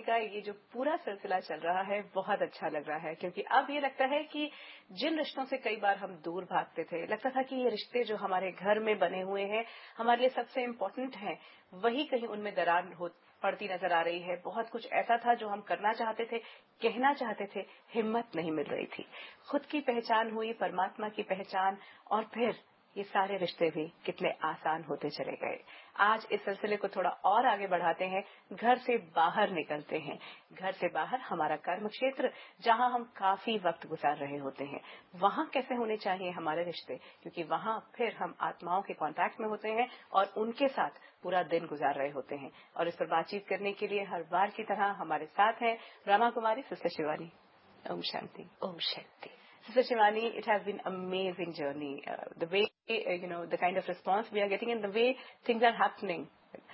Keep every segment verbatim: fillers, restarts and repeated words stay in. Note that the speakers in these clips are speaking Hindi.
का ये जो पूरा सिलसिला चल रहा है बहुत अच्छा लग रहा है, क्योंकि अब ये लगता है कि जिन रिश्तों से कई बार हम दूर भागते थे, लगता था कि ये रिश्ते जो हमारे घर में बने हुए हैं हमारे लिए सबसे इम्पोर्टेंट हैं, वही कहीं उनमें दरार हो पड़ती नजर आ रही है। बहुत कुछ ऐसा था जो हम करना चाहते थे, कहना चाहते थे, हिम्मत नहीं मिल रही थी। खुद की पहचान हुई, परमात्मा की पहचान, और फिर ये सारे रिश्ते भी कितने आसान होते चले गए। आज इस सिलसिले को थोड़ा और आगे बढ़ाते हैं, घर से बाहर निकलते हैं। घर से बाहर हमारा कर्म क्षेत्र, जहां हम काफी वक्त गुजार रहे होते हैं, वहां कैसे होने चाहिए हमारे रिश्ते, क्योंकि वहां फिर हम आत्माओं के कांटेक्ट में होते हैं और उनके साथ पूरा दिन गुजार रहे होते हैं। और इस पर बातचीत करने के लिए हर बार की तरह हमारे साथ हैं Brahma Kumari sister Shivani. Om Shanti. Om Shanti. Sister Shivani, it has been amazing journey. Uh, the way, uh, you know, the kind of response we are getting and the way things are happening.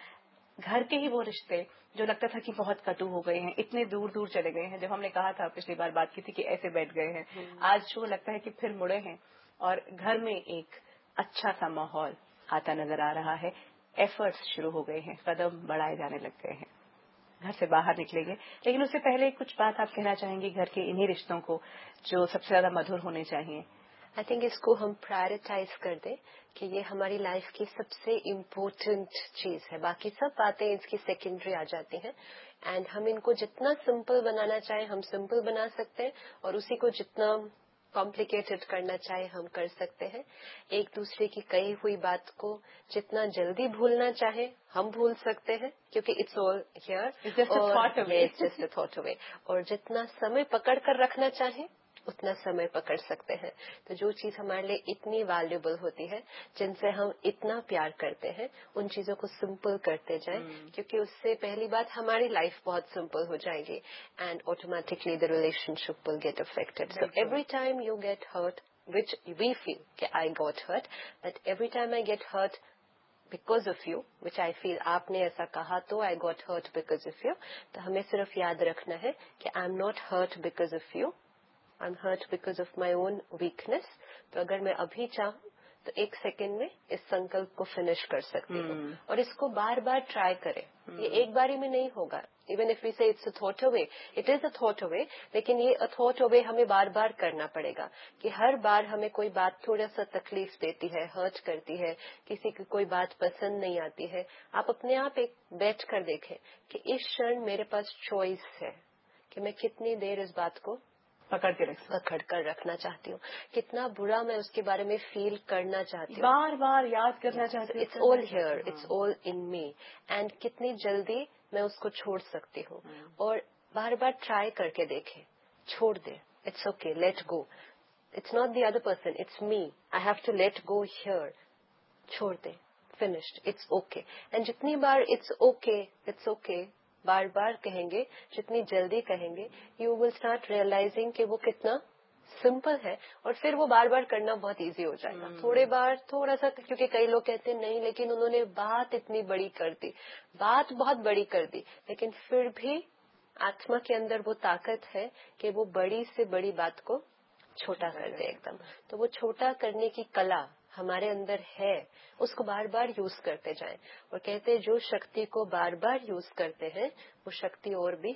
घर के ही वो रिश्ते जो लगता था कि बहुत कटु हो गए हैं, इतने दूर दूर चले गए हैं। जब हमने कहा था पिछली बार बात की थी कि ऐसे बैठ गए हैं, आज जो लगता है कि फिर मुड़े हैं और घर में एक अच्छा सा माहौल आता नजर आ रहा है। एफर्ट्स शुरू हो गए हैं, कदम बढ़ाए जाने लग गए हैं। घर से बाहर निकलेंगे, लेकिन उससे पहले कुछ बात आप कहना चाहेंगे घर के इन्हीं रिश्तों को जो सबसे ज्यादा मधुर होने चाहिए? आई थिंक इसको हम प्रायोरिटाइज कर दें कि ये हमारी लाइफ की सबसे इम्पोर्टेंट चीज है। बाकी सब बातें इसकी सेकेंडरी आ जाती हैं, एंड हम इनको जितना सिंपल बनाना चाहें हम सिंपल बना सकते हैं, और उसी को जितना कॉम्प्लिकेटेड करना चाहे हम कर सकते हैं। एक दूसरे की कही हुई बात को जितना जल्दी भूलना चाहे हम भूल सकते हैं, क्योंकि it's all here, it's just a thought away. और जितना समय पकड़ कर रखना चाहे उतना समय पकड़ सकते हैं। तो जो चीज हमारे लिए इतनी वैल्यूएबल होती है, जिनसे हम इतना प्यार करते हैं, उन चीजों को सिंपल करते जाएं, hmm. क्योंकि उससे पहली बात हमारी लाइफ बहुत सिंपल हो जाएगी, and automatically the relationship will get affected. So every time you get hurt, which we feel कि I got hurt, but every time I get hurt because of you, which I feel आपने ऐसा कहा तो I got hurt because of you, तो हमें सिर्फ याद रखना है कि I'm not hurt because of you, I'm hurt because of my own weakness। तो अगर मैं अभी चाहूँ तो एक सेकेंड में इस संकल्प को फिनिश कर सकती हूँ, hmm. और इसको बार बार ट्राई करें। hmm. ये एक बारी में नहीं होगा। इवन इफ वी से it's a thought away, it is a thought away, लेकिन ये अ थॉट अवे हमें बार बार करना पड़ेगा। कि हर बार हमें कोई बात थोड़ा सा तकलीफ देती है, हर्ट करती है, किसी की कोई बात पसंद नहीं आती है, आप अपने आप एक बैठ कर देखें कि इस क्षण मेरे पास चॉइस है कि मैं कितनी देर इस बात को पकड़ के रख पकड़ कर रखना चाहती हूँ, कितना बुरा मैं उसके बारे में फील करना चाहती हूँ, बार बार याद करना चाहती हूँ। It's all here, it's all in me, and कितनी जल्दी मैं उसको छोड़ सकती हूँ। और बार बार ट्राई करके देखें, छोड़ दे, it's okay, let go, it's not the other person, it's me, I have to let go here, छोड़ दे, फिनिश्ड, इट्स ओके। एंड जितनी बार इट्स ओके इट्स ओके बार बार कहेंगे, जितनी जल्दी कहेंगे, यू विल स्टार्ट रियलाइजिंग कि वो कितना सिंपल है, और फिर वो बार बार करना बहुत इजी हो जाएगा। hmm. थोड़े बार थोड़ा सा, क्योंकि कई लोग कहते हैं नहीं लेकिन उन्होंने बात इतनी बड़ी कर दी, बात बहुत बड़ी कर दी, लेकिन फिर भी आत्मा के अंदर वो ताकत है कि वो बड़ी से बड़ी बात को छोटा कर दे एकदम। तो वो छोटा करने की कला हमारे अंदर है, उसको बार बार यूज करते जाएं। और कहते हैं जो शक्ति को बार बार यूज करते हैं वो शक्ति और भी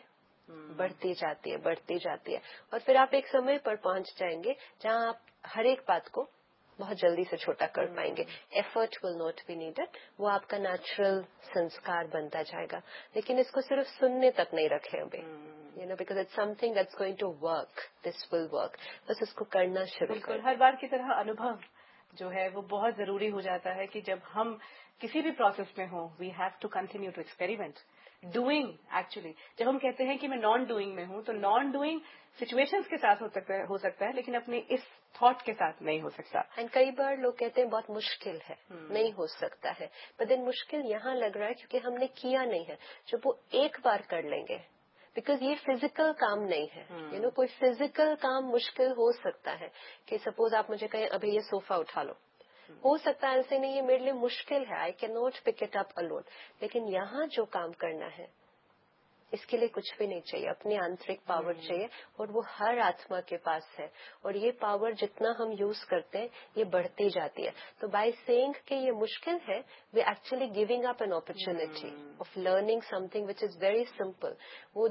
बढ़ती जाती है, बढ़ती जाती है, और फिर आप एक समय पर पहुंच जाएंगे जहां आप हर एक बात को बहुत जल्दी से छोटा कर पाएंगे। Effort will not be needed, वो आपका नेचुरल संस्कार बनता जाएगा। लेकिन इसको सिर्फ सुनने तक नहीं रखें अभी, you know, because it's something that's going to work, this will work. बस इसको करना शुरू करें। हर बार की तरह अनुभव जो है वो बहुत जरूरी हो जाता है कि जब हम किसी भी प्रोसेस में हो, we have to continue to experiment doing. Actually जब हम कहते हैं कि मैं नॉन डूइंग में हूं, तो नॉन डूइंग सिचुएशंस के साथ हो सकता है, हो सकता है लेकिन अपने इस थॉट के साथ नहीं हो सकता। एंड कई बार लोग कहते हैं बहुत मुश्किल है, hmm. नहीं हो सकता है, पर दिन मुश्किल यहाँ लग रहा है क्योंकि हमने किया नहीं है। जब वो एक बार कर लेंगे, बिकॉज ये फिजिकल काम नहीं है, यू hmm. नो, कोई फिजिकल काम मुश्किल हो सकता है कि सपोज आप मुझे कहें अभी ये सोफा उठा लो, hmm. हो सकता है ऐसे नहीं, ये मेरे लिए मुश्किल है, I can not pick it up alone. लेकिन यहाँ जो काम करना है इसके लिए कुछ भी नहीं चाहिए, अपनी आंतरिक पावर hmm. चाहिए, और वो हर आत्मा के पास है। और ये पावर जितना हम यूज करते हैं ये बढ़ती जाती है। तो बाय सेइंग कि ये मुश्किल है, we actually giving up an opportunity of learning something which is very simple. वो